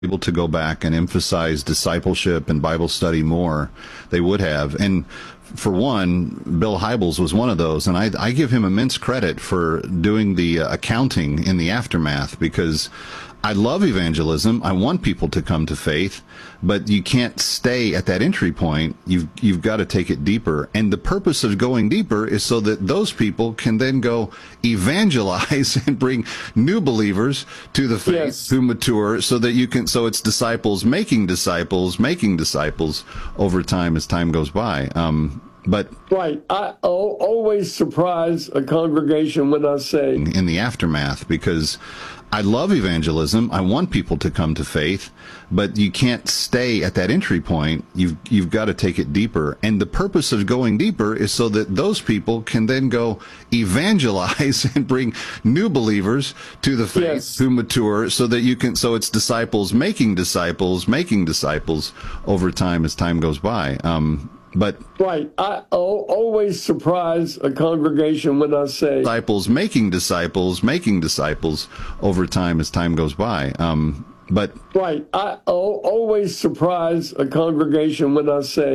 able to go back and emphasize discipleship and Bible study more, they would have. And for one, Bill Hybels was one of those, and I give him immense credit for doing the accounting in the aftermath, because I love evangelism. I want people to come to faith, but you can't stay at that entry point. You've got to take it deeper. And the purpose of going deeper is so that those people can then go evangelize and bring new believers to the faith, Yes. who mature, so that you can, so it's disciples making disciples over time as time goes by. But Right. I always surprise a congregation when I say, in the aftermath, because I love evangelism. I want people to come to faith, but you can't stay at that entry point. You've got to take it deeper. And the purpose of going deeper is so that those people can then go evangelize and bring new believers to the faith, Yes. who mature, so that you can, so it's disciples making disciples over time as time goes by. But right. I always surprise a congregation when I say, disciples making disciples over time as time goes by. But right. I always surprise a congregation when I say,